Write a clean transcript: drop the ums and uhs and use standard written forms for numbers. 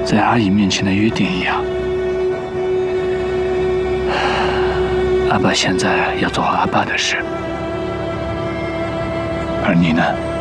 在阿姨面前的约定一样。阿爸现在要做好阿爸的事，而你呢？